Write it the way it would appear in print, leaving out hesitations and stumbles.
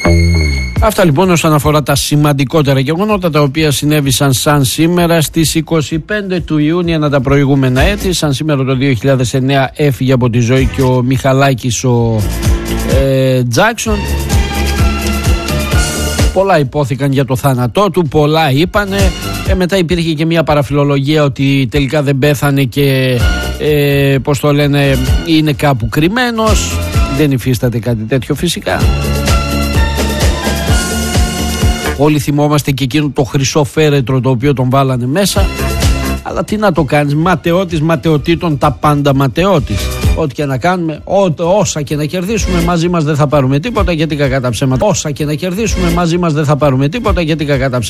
Αυτά λοιπόν όσον αφορά τα σημαντικότερα γεγονότα τα οποία συνέβησαν σαν σήμερα στις 25 του Ιούνιου ανά τα προηγούμενα έτη. Σαν σήμερα το 2009 έφυγε από τη ζωή και ο Μιχαλάκης ο Τζάκσον. Πολλά υπόθηκαν για το θάνατό του, πολλά είπανε. Μετά υπήρχε και μια παραφιλολογία ότι τελικά δεν πέθανε και πώς το λένε, είναι κάπου κρυμμένος. Δεν υφίσταται κάτι τέτοιο φυσικά. Όλοι θυμόμαστε και εκείνο το χρυσό φέρετρο το οποίο τον βάλανε μέσα. Αλλά τι να το κάνεις, ματαιώτης ματαιωτήτων, τα πάντα ματαιώτης. Ό,τι και να κάνουμε, όσα και να κερδίσουμε μαζί μας δεν θα πάρουμε τίποτα, γιατί κακά τα ψέματα. Όσα και να κερδίσουμε μαζί μας δεν θα πάρουμε τίποτα, γιατί κακά τα ψέματα.